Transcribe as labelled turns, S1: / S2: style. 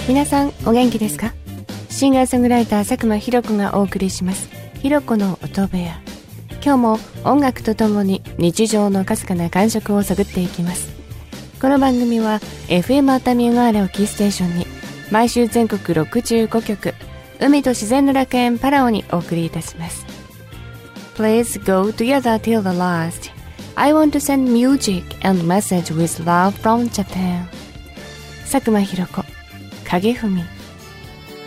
S1: 皆さんお元気ですか？シンガーソングライター佐久間ひろ子がお送りしますひろ子の音部屋。今日も音楽とともに日常のかすかな感触を探っていきます。この番組は FM 熱海小原をキーステーションに毎週全国65局、海と自然の楽園パラオにお送りいたします。 Please go together till the last. I want to send music and message with love from Japan. 佐久間ひろ子影文。